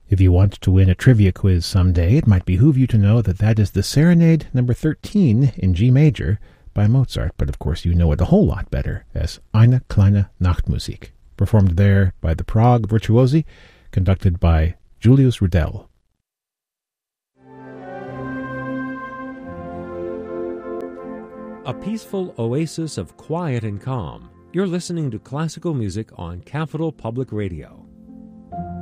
If you want to win a trivia quiz someday, it might behoove you to know that that is the Serenade number 13 in G major by Mozart, but of course you know it a whole lot better as Eine kleine Nachtmusik, performed there by the Prague Virtuosi, conducted by Julius Rudel. A peaceful oasis of quiet and calm. You're listening to classical music on Capital Public Radio.